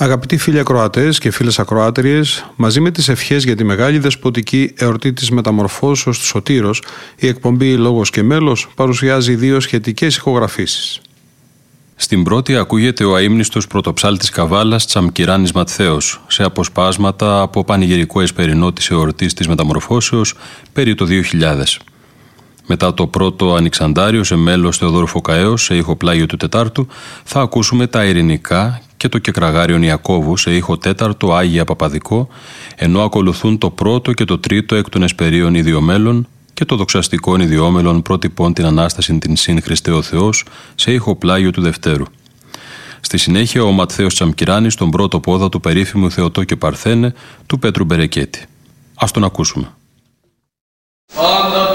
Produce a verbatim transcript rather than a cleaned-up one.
Αγαπητοί φίλοι ακροατές και φίλες ακροάτριες, μαζί με τις ευχές για τη μεγάλη δεσποτική εορτή της Μεταμορφώσεως του Σωτήρος, η εκπομπή Λόγος και Μέλος παρουσιάζει δύο σχετικές ηχογραφήσεις. Στην πρώτη ακούγεται ο αείμνηστος πρωτοψάλτης Καβάλας Τσαμκυράνης Ματθαίος, σε αποσπάσματα από πανηγυρικό εσπερινό της εορτής της Μεταμορφώσεως περί το δύο χιλιάδες. Μετά το πρώτο Ανοιξαντάριο σε μέλος Θεοδόρου Φωκαέως σε ήχο πλάγιο του Τετάρτου, θα ακούσουμε τα ειρηνικά και το Κεκραγάριον Ιακώβου σε ήχο τέταρτο Άγια Παπαδικό, ενώ ακολουθούν το πρώτο και το τρίτο εκ των εσπερίων ιδιομέλων και το δοξαστικό ιδιόμελων πρότυπων την Ανάσταση την Συν Χριστέ ο Θεός σε ήχο πλάγιο του Δευτέρου. Στη συνέχεια ο Ματθαίος Τσαμκυράνης στον πρώτο πόδα του περίφημου Θεοτό και Παρθένε του Πέτρου Μπερεκέτη. Ας τον ακούσουμε. Πάντα